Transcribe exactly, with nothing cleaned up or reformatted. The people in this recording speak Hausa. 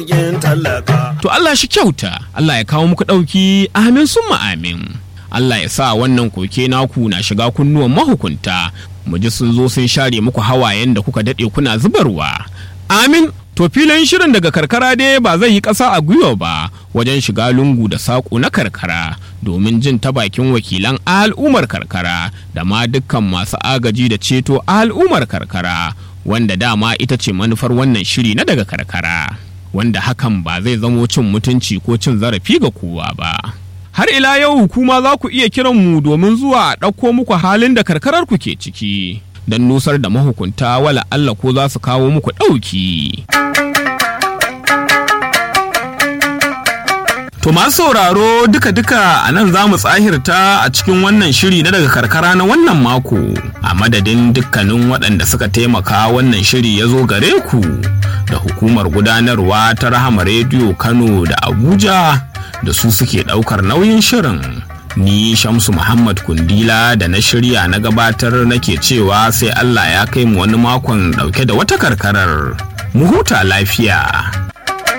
To Allah shi kyauta, Allah ya kawo muku ɗauki, amin summa amin. Allah ya sa wannan koke naku na shiga kunnuwan mahukunta, mu ji sun zo sun share muku hawayen da kuka daɗe kuna zubarwa. Amin. To filin shirin daga karkara dai ba zai yi ƙasa a gwiwa ba wajen shiga lungu da saƙo na karkara domin jin ta bakin wakilan al'ummar karkara da ma dukkan masu agaji da ceto al'ummar karkara, wanda dama ita ce manufar wannan shiri na daga karkara, wanda hakan ba zai zamo cin mutunci ko cin zarafi ga kowa ba. Har ila yau kuma za ku iya kiran mu domin zuwa a ɗauko muku halin da karkarar ku ke ciki don nusar da mahukunta wala Allah ko za su kawo muku ɗauki. To masu sauraro duka-duka a nan za mu tsahirta a cikin wannan shiri na daga karkara na wannan mako. A madadin dukkanin waɗanda suka taimaka wannan shiri ya zo gare ku da hukumar gudanarwa ta Rahama Rediyo Kano da Abuja da su suke ɗaukar nauyin shirin. Ni Shamsu Muhammad Kundila da na shirya na gabatar nake cewa sai Allah ya kai mu wani makon ɗauke da wata karkarar. Mu huta lafiya.